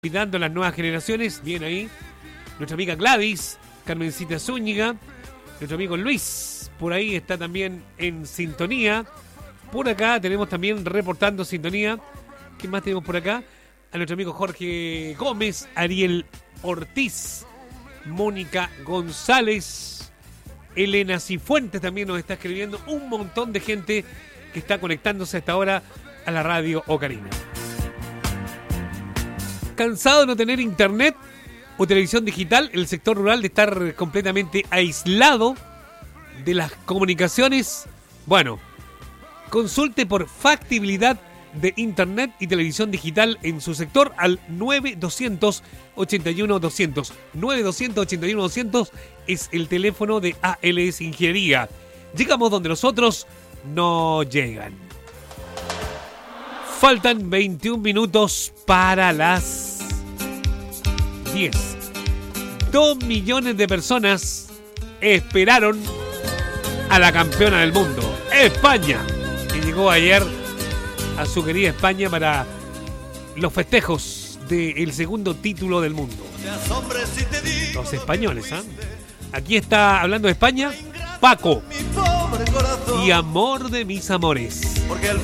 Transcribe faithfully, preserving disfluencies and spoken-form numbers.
Cuidando las nuevas generaciones, bien ahí, nuestra amiga Gladys, Carmencita Zúñiga, nuestro amigo Luis, por ahí está también en sintonía. Por acá tenemos también reportando sintonía. ¿Qué más tenemos por acá? A nuestro amigo Jorge Gómez, Ariel Ortiz, Mónica González, Elena Cifuentes también nos está escribiendo. Un montón de gente que está conectándose a esta hora a la radio Ocarina. ¿Cansado de no tener internet o televisión digital? El sector rural de estar completamente aislado de las comunicaciones. Bueno, consulte por factibilidad de internet y televisión digital en su sector al nueve doscientos ochenta y uno doscientos. nueve doscientos ochenta y uno doscientos es el teléfono de A L S Ingeniería. Llegamos donde los otros no llegan. Faltan veintiún minutos para las diez. Dos millones de personas esperaron a la campeona del mundo, España, que llegó ayer a su querida España para los festejos del segundo título del mundo. Los españoles, ¿eh? Aquí está hablando de España, Paco y Amor de mis amores.